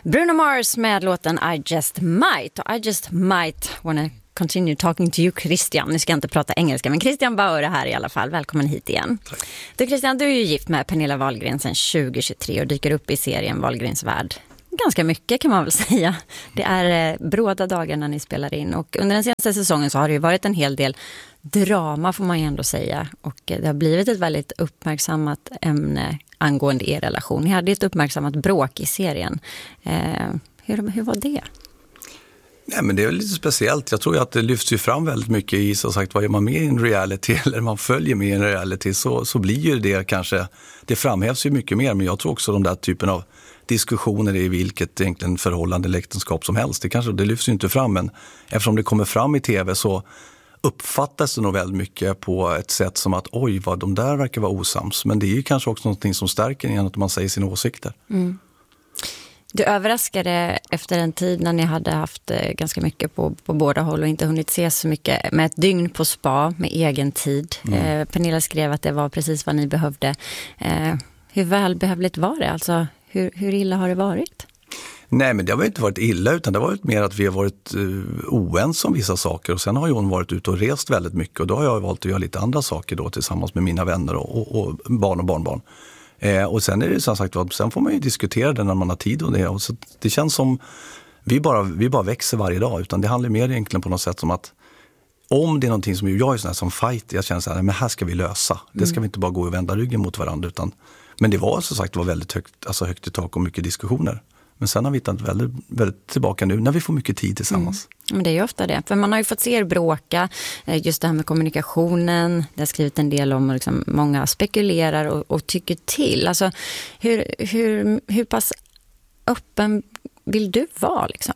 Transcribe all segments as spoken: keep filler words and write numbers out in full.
Bruno Mars med låten I Just Might. Och I Just Might wanna continue talking to you, Christian. Nu ska jag inte prata engelska, men Christian Bauer är här i alla fall. Välkommen hit igen. Tack. Du Christian, du är ju gift med Pernilla Wahlgren sedan tjugo tjugotre och dyker upp i serien Wahlgrens värld. Ganska mycket kan man väl säga. Det är eh, bråda dagar när ni spelar in. Och under den senaste säsongen så har det ju varit en hel del drama, får man ju ändå säga. Och eh, det har blivit ett väldigt uppmärksammat ämne angående er relation. Ni hade ett uppmärksammat bråk i serien. Eh, hur, hur var det? Nej, men det är lite speciellt. Jag tror att det lyfts ju fram väldigt mycket i, så sagt, vad är man med i en reality eller man följer med i en reality, så, så blir ju det kanske, det framhävs ju mycket mer, men jag tror också de där typen av diskussioner i vilket egentligen förhållande eller äktenskap som helst, det kanske, det lyfts ju inte fram, men eftersom det kommer fram i tv så uppfattas det nog väldigt mycket på ett sätt som att oj, vad de där verkar vara osams, men det är ju kanske också någonting som stärker igen att man säger sina åsikter. Mm. Du överraskade efter en tid när ni hade haft ganska mycket på, på båda håll och inte hunnit se så mycket, med ett dygn på spa med egen tid. Mm. Eh, Pernilla skrev att det var precis vad ni behövde. Eh, hur välbehövligt var det? Alltså, hur, hur illa har det varit? Nej, men det har inte varit illa, utan det har varit mer att vi har varit uh, oense om vissa saker, och sen har ju hon varit ute och rest väldigt mycket, och då har jag valt att göra lite andra saker då tillsammans med mina vänner och, och, och barn och barnbarn. Eh, och sen är det som sagt, sen får man ju diskutera det när man har tid och det, och så det känns som vi bara, vi bara växer varje dag, utan det handlar mer egentligen på något sätt som att om det är någonting som jag är sån här som fight, jag känner så här, men här ska vi lösa. Det ska vi inte bara gå och vända ryggen mot varandra, utan, men det var som sagt var väldigt högt, alltså högt i tak och mycket diskussioner. Men sen har vi hittat väldigt, väldigt tillbaka nu när vi får mycket tid tillsammans. Mm. Men det är ju ofta det. För man har ju fått se er bråka. Just det här med kommunikationen. Det har skrivit en del om och liksom många spekulerar och, och tycker till. Alltså hur, hur, hur pass öppen vill du vara liksom?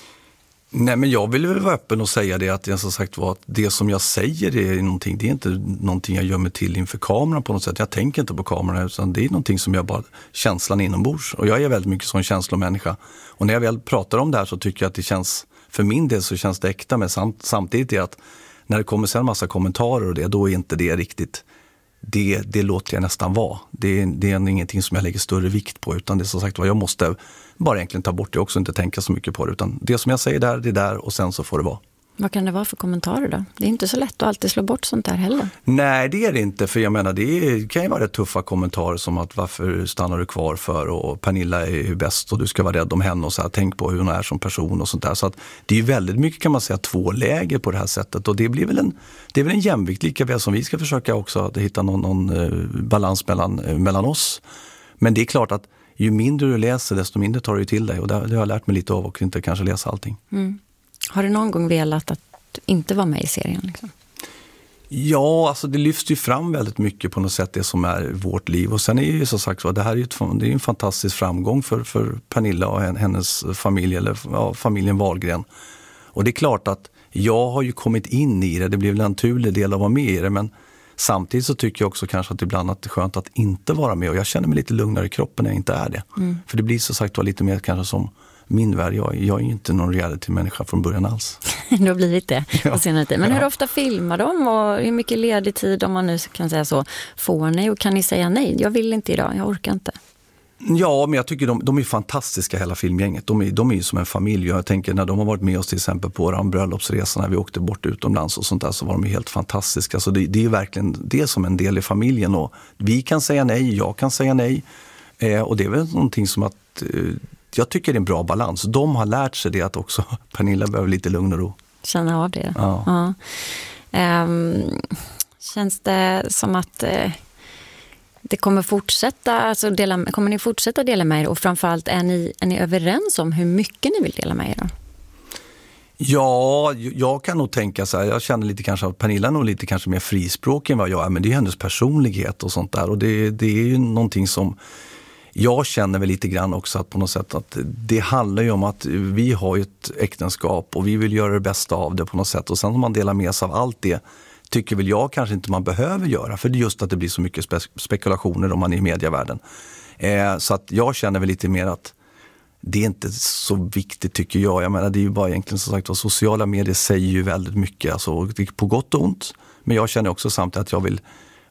Nej, men jag vill väl vara öppen och säga det att jag som sagt var att det som jag säger är någonting, det är inte någonting jag gör mig till inför kameran på något sätt. Jag tänker inte på kameran, utan det är någonting som jag bara, känslan inombords. Och jag är väldigt mycket som känslomänniska. Och när jag väl pratar om det här så tycker jag att det känns, för min del så känns det äkta, men samt, samtidigt är att när det kommer sen en massa kommentarer och det, då är inte det riktigt, det, det låter jag nästan vara. Det, det är ingenting som jag lägger större vikt på, utan det är som sagt vad jag måste bara egentligen ta bort det också, inte tänka så mycket på det, utan det som jag säger där, det är där, och sen så får det vara. Vad kan det vara för kommentarer då? Det är inte så lätt att alltid slå bort sånt där heller. Nej, det är det inte, för jag menar, det är, kan ju vara rätt tuffa kommentarer som att varför stannar du kvar för, och Pernilla är ju bäst och du ska vara rädd om henne och så här, tänk på hur hon är som person och sånt där. Så att det är ju väldigt mycket, kan man säga, två läger på det här sättet, och det blir väl en, det är väl en jämvikt lika väl som vi ska försöka också att hitta någon, någon eh, balans mellan, eh, mellan oss. Men det är klart att ju mindre du läser, desto mindre tar du till dig, och det, det har jag lärt mig lite av, och inte kanske läsa allting. Mm. Har du någon gång velat att inte vara med i serien liksom? Ja, alltså det lyfts ju fram väldigt mycket på något sätt, det som är vårt liv, och sen är ju så sagt, det här är ju ett, det är en fantastisk framgång för, för Pernilla och hennes familj, eller ja, familjen Wahlgren. Och det är klart att jag har ju kommit in i det, det blir en naturlig del av att vara med i det, men samtidigt så tycker jag också kanske att ibland att det är skönt att inte vara med, och jag känner mig lite lugnare i kroppen när jag inte är det. Mm. För det blir så sagt var lite mer kanske som min värld. Jag, jag är ju inte någon reality-människa från början alls. Du har blivit det ja. på senare tid. Men hur ofta filmar de, och hur mycket ledig tid, om man nu kan säga så, får ni, och kan ni säga nej? Jag vill inte idag, jag orkar inte. Ja, men jag tycker de, de är fantastiska, hela filmgänget. De är, de är ju som en familj. Jag tänker när de har varit med oss till exempel på vår bröllopsresa, när vi åkte bort utomlands och sånt där, så var de ju helt fantastiska. Så det, det är ju verkligen det som en del i familjen, och vi kan säga nej, jag kan säga nej. Eh, och det är väl någonting som att eh, jag tycker det är en bra balans. De har lärt sig det, att också Pernilla behöver lite lugn och ro. Känna av det. Ja. Ja. Um, känns det som att uh, det kommer fortsätta, alltså dela, kommer ni fortsätta dela med er, och framförallt är ni, är ni överens om hur mycket ni vill dela med er då? Ja, jag kan nog tänka så här, jag känner lite kanske att Pernilla är nog lite kanske mer frispråkig än vad jag är, men det är hennes personlighet och sånt där, och det, det är ju någonting som jag känner väl lite grann också, att på något sätt att det handlar ju om att vi har ett äktenskap och vi vill göra det bästa av det på något sätt, och sen om man delar med sig av allt det tycker väl jag kanske inte man behöver göra, för det är just att det blir så mycket spe- spekulationer om man är i medievärlden. Eh, så att jag känner väl lite mer att det är inte så viktigt, tycker jag. Jag menar, det är ju bara egentligen som sagt att sociala medier säger ju väldigt mycket, alltså på gott och ont, men jag känner också samtidigt att jag vill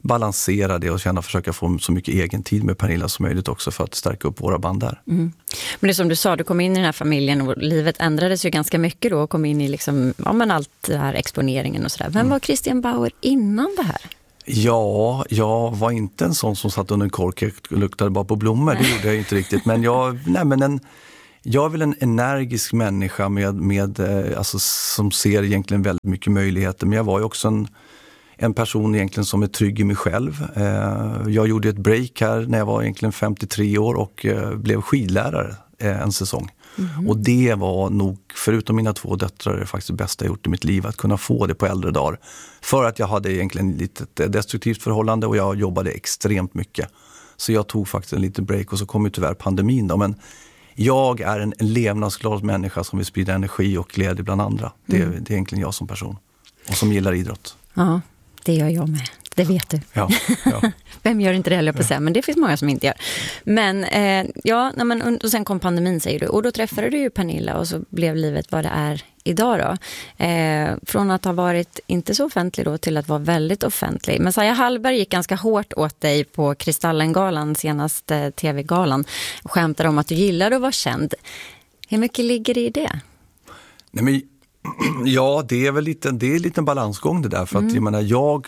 balansera det och känna försöka få så mycket egen tid med Pernilla som möjligt också, för att stärka upp våra band där. Mm. Men det är som du sa, du kom in i den här familjen och livet ändrades ju ganska mycket då och kom in i liksom, ja, men allt det här exponeringen och sådär. Vem mm. var Christian Bauer innan det här? Ja, jag var inte en sån som satt under en kork och luktade bara på blommor. Det gjorde jag inte riktigt. Men jag, nej, men en, jag är väl en energisk människa med, med, alltså, som ser egentligen väldigt mycket möjligheter. Men jag var ju också en, en person egentligen som är trygg i mig själv. Jag gjorde ett break här när jag var egentligen femtiotre år och blev skidlärare en säsong. Mm. Och det var nog, förutom mina två döttrar, det faktiskt det bästa jag gjort i mitt liv, att kunna få det på äldre dagar. För att jag hade egentligen lite ett destruktivt förhållande och jag jobbade extremt mycket. Så jag tog faktiskt en liten break och så kom ju tyvärr pandemin då. Men jag är en levnadsglad människa som vill sprida energi och glädje bland andra. Det, mm. det är egentligen jag som person och som gillar idrott. Ja, det gör jag med. Det vet du. Ja, ja. Vem gör inte det heller på sig, men det finns många som inte gör. Men eh, ja, nej, men, och sen kom pandemin säger du. Och då träffade du ju Pernilla och så blev livet vad det är idag då. Eh, från att ha varit inte så offentlig då till att vara väldigt offentlig. Messiah Hallberg gick ganska hårt åt dig på Kristallengalan, senaste tv-galan. Och skämtade om att du gillade att vara känd. Hur mycket ligger det i det? Nej, men, ja, det är väl lite, det är en liten balansgång det där. För mm. att jag menar, jag...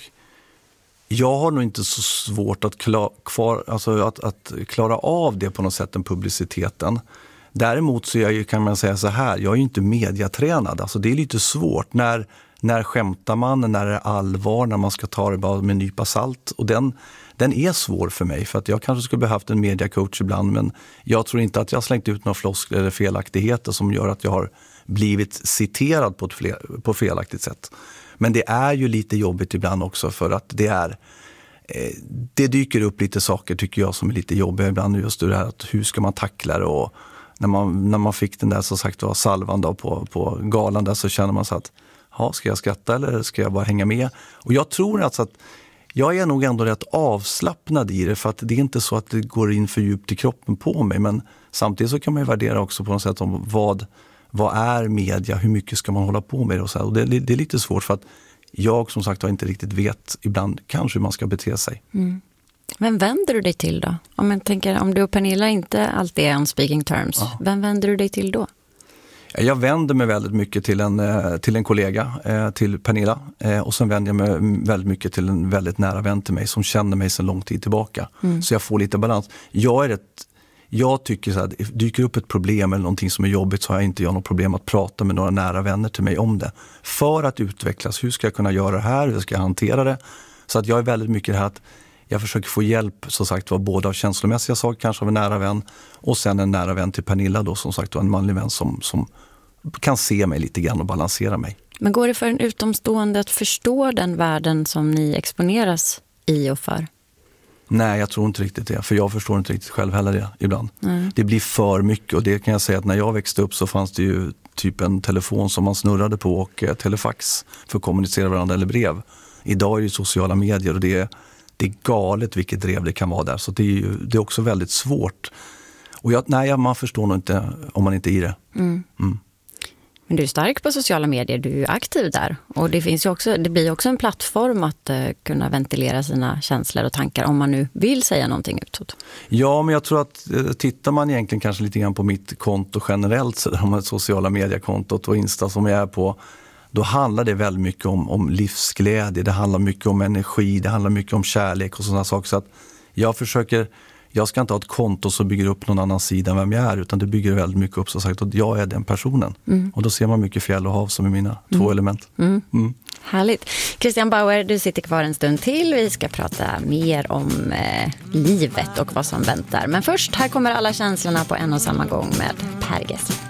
Jag har nog inte så svårt att, klar, kvar, alltså att, att klara av det på något sätt, den publiciteten. Däremot så är jag, kan man säga så här, jag är ju inte mediatränad. Alltså det är lite svårt. När, när skämtar man, när det är allvar, när man ska ta det bara med en nypa salt. Och den, den är svår för mig, för att jag kanske skulle behövt en mediacoach ibland. Men jag tror inte att jag har slängt ut några floskler eller felaktigheter som gör att jag har blivit citerad på ett fler, på felaktigt sätt. Men det är ju lite jobbigt ibland också, för att det är eh, det dyker upp lite saker tycker jag som är lite jobbiga ibland, just det här att hur ska man tackla det, och när man, när man fick den där så sagt var salvan då på, på galan där, så känner man så att ja, ska jag skratta eller ska jag bara hänga med? Och jag tror alltså att jag är nog ändå rätt avslappnad i det, för att det är inte så att det går in för djupt i kroppen på mig, men samtidigt så kan man ju värdera också på något sätt om vad Vad är media? Hur mycket ska man hålla på med det? Och så här. Och det, det är lite svårt, för att jag som sagt inte riktigt vet ibland kanske hur man ska bete sig. Mm. Vem vänder du dig till då? Om man tänker, om du och Pernilla inte alltid är on speaking terms, ja. Vem vänder du dig till då? Jag vänder mig väldigt mycket till en, till en kollega, till Pernilla. Och sen vänder jag mig väldigt mycket till en väldigt nära vän till mig som känner mig sedan lång tid tillbaka. Mm. Så jag får lite balans. Jag är rätt... Jag tycker så att dyker upp ett problem eller någonting som är jobbigt, så har jag inte jag något problem att prata med några nära vänner till mig om det. För att utvecklas, hur ska jag kunna göra det här, hur ska jag hantera det? Så att jag är väldigt mycket här att jag försöker få hjälp, så sagt var, både av känslomässiga saker, kanske av en nära vän, och sen en nära vän till Pernilla då, som sagt var, en manlig vän som, som kan se mig lite grann och balansera mig. Men går det för en utomstående att förstå den världen som ni exponeras i och för? Nej, jag tror inte riktigt det. För jag förstår inte riktigt själv heller det ibland. Mm. Det blir för mycket, och det kan jag säga att när jag växte upp så fanns det ju typ en telefon som man snurrade på och eh, telefax för att kommunicera varandra eller brev. Idag är det sociala medier och det är, det är galet vilket drev det kan vara där. Så det är, ju, det är också väldigt svårt. Och jag, nej, man förstår nog inte om man inte är i det. Mm. Mm. Men du är stark på sociala medier, du är aktiv där. Och det, finns ju också, det blir också en plattform att uh, kunna ventilera sina känslor och tankar om man nu vill säga någonting utåt. Ja, men jag tror att uh, tittar man egentligen kanske lite grann på mitt konto generellt, så de här sociala mediekontot och Insta som jag är på, då handlar det väldigt mycket om, om livsglädje, det handlar mycket om energi, det handlar mycket om kärlek och sådana saker. Så att jag försöker... Jag ska inte ha ett konto som bygger upp någon annan sida än vem jag är, utan det bygger väldigt mycket upp, så sagt, att jag är den personen. Mm. Och då ser man mycket fjäll och hav som är mina mm. två element. Mm. Mm. Härligt. Christian Bauer, du sitter kvar en stund till. Vi ska prata mer om eh, livet och vad som väntar. Men först, här kommer alla känslorna på en och samma gång med Per Gessle.